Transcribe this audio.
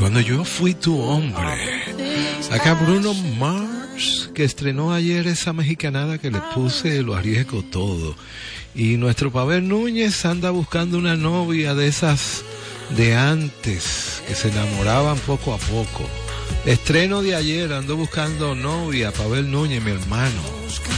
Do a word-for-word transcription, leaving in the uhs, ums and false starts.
Cuando yo fui tu hombre. Acá Bruno Mars, que estrenó ayer esa mexicanada que le puse, lo arriesgo todo. Y nuestro Pavel Núñez anda buscando una novia de esas de antes, que se enamoraban poco a poco. Estreno de ayer, ando buscando novia, Pavel Núñez, mi hermano.